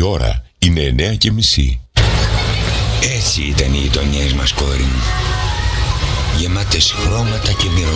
Η ώρα είναι 9:30. Έτσι ήταν οι γειτονιές μας, κόρη μου. Γεμάτες χρώματα και μυρωδιές.